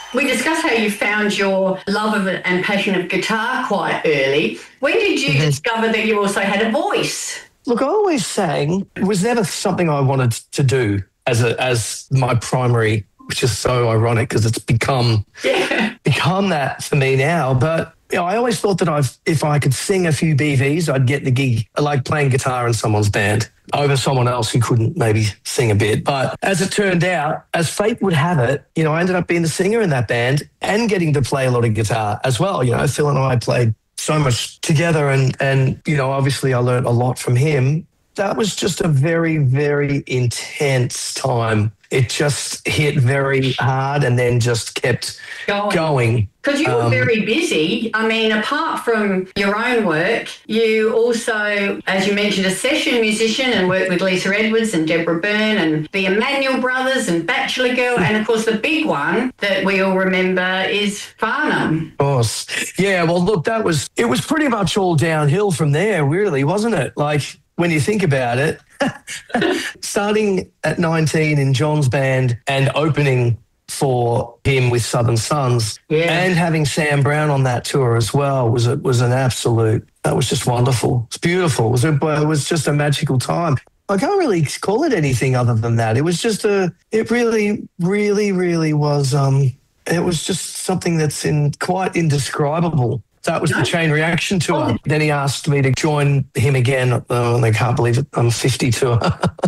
We discussed how you found your love of it and passion of guitar quite early. When did you discover that you also had a voice? Look, I always sang. It was never something I wanted to do as my primary, which is so ironic because it's become that for me now. But I always thought that if I could sing a few BVs, I'd get the gig. I like playing guitar in someone's band over someone else who couldn't maybe sing a bit. But as it turned out, as fate would have it, I ended up being the singer in that band and getting to play a lot of guitar as well. Phil and I played so much together and obviously I learned a lot from him. That was just a very, very intense time. It just hit very hard and then just kept going. Because you were very busy. I mean, apart from your own work, you also, as you mentioned, a session musician and worked with Lisa Edwards and Deborah Byrne and the Emmanuel Brothers and Bachelor Girl. And, of course, the big one that we all remember is Farnham. Of course. Yeah, well, look, it was pretty much all downhill from there, really, wasn't it? Like, when you think about it, starting at 19 in John's band and opening for him with Southern Sons and having Sam Brown on that tour as well was an absolute, that was just wonderful. It's beautiful. It was just a magical time. I can't really call it anything other than that. It was just it really, really, really was, it was just something that's quite indescribable. That was the Chain Reaction tour. Then he asked me to join him again. And I can't believe it. I'm 50 tour.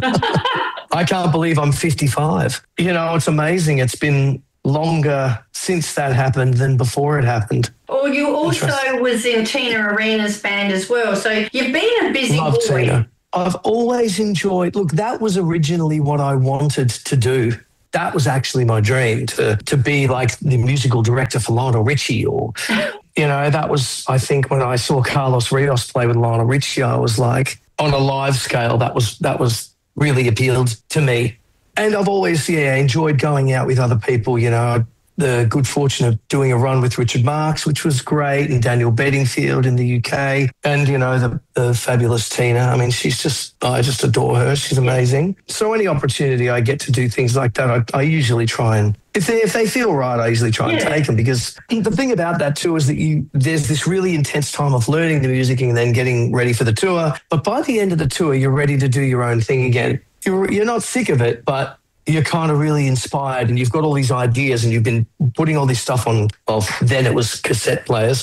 I can't believe I'm 55. It's amazing. It's been longer since that happened than before it happened. Well, you also was in Tina Arena's band as well. So you've been a busy boy. Tina. I've always enjoyed, look, that was originally what I wanted to do. That was actually my dream, to be like the musical director for Lionel Richie or... that was, I think, when I saw Carlos Rios play with Lionel Richie, I was like, on a live scale, that was really appealed to me. And I've always, enjoyed going out with other people. The good fortune of doing a run with Richard Marx, which was great, and Daniel Bedingfield in the UK, and, the fabulous Tina. I mean, I just adore her. She's amazing. So any opportunity I get to do things like that, I usually try and, if they feel right, I usually try and take them, because the thing about that too is that there's this really intense time of learning the music and then getting ready for the tour. But by the end of the tour, you're ready to do your own thing again. You're not sick of it, but you're kind of really inspired and you've got all these ideas and you've been putting all this stuff on, well, then it was cassette players,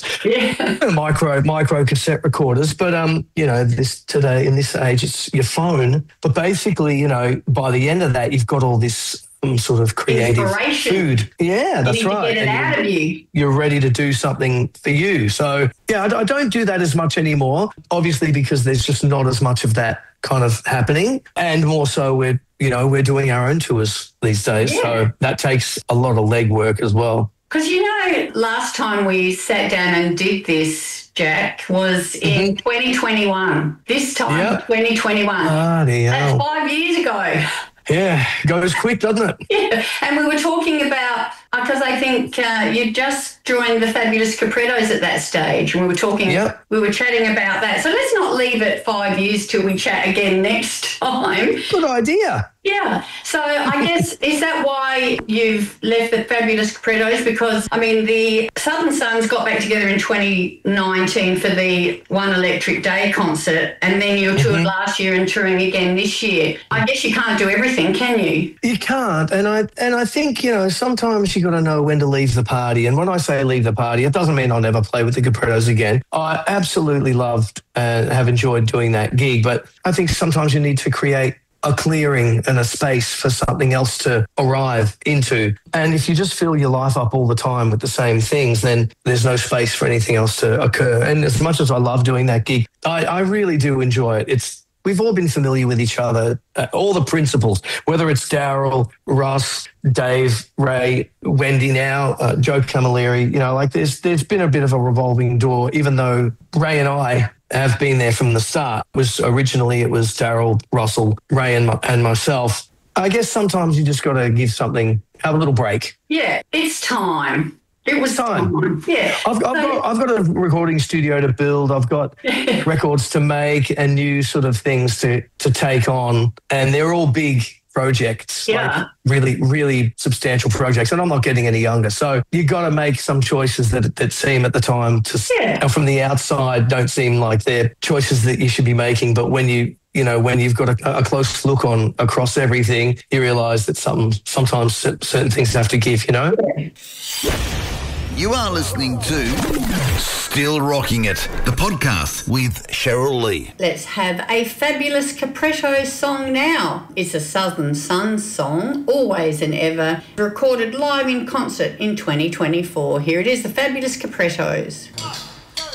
micro cassette recorders. But, today in this age, it's your phone. But basically, by the end of that, you've got all this sort of creative food. Yeah, that's right. To get it out of you. You're ready to do something for you. So, I don't do that as much anymore, obviously, because there's just not as much of that kind of happening. And more so we're doing our own tours these days. Yeah. So that takes a lot of legwork as well. Because, last time we sat down and did this, Jack, was in 2021. This time, 2021. That's 5 years ago. Yeah, it goes quick, doesn't it? Yeah, and we were talking about, because I think you just joined the Fabulous Caprettos at that stage, and we were talking, we were chatting about that. So let's not leave it 5 years till we chat again next time. Good idea. Yeah. So I guess, is that why you've left the Fabulous Caprettos? Because, I mean, the Southern Sons got back together in 2019 for the One Electric Day concert, and then you toured last year and touring again this year. I guess you can't do everything, can you? You can't. And I think, sometimes you got to know when to leave the party. And when I say leave the party, it doesn't mean I'll never play with the Caprettos again. I absolutely loved and have enjoyed doing that gig. But I think sometimes you need to create a clearing and a space for something else to arrive into. And if you just fill your life up all the time with the same things, then there's no space for anything else to occur. And as much as I love doing that gig, I really do enjoy it. We've all been familiar with each other, all the principals, whether it's Daryl, Russ, Dave, Ray, Wendy now, Joe Camilleri, there's been a bit of a revolving door, even though Ray and I have been there from the start. Originally it was Daryl, Russell, Ray and myself. I guess sometimes you just got to have a little break. Yeah, it's time. It was time. Yeah. I've got a recording studio to build. I've got records to make and new sort of things to take on. And they're all big projects, Yeah. like really, really substantial projects. And I'm not getting any younger. So you got to make some choices that seem at the time and from the outside don't seem like they're choices that you should be making. But when when you've got a close look on across everything, you realise that sometimes certain things have to give, You are listening to Still Rocking It, the podcast with Cheryl Lee. Let's have a fabulous Capretto song now. It's a Southern Sun song, Always and Ever, recorded live in concert in 2024. Here it is, the Fabulous Caprettos.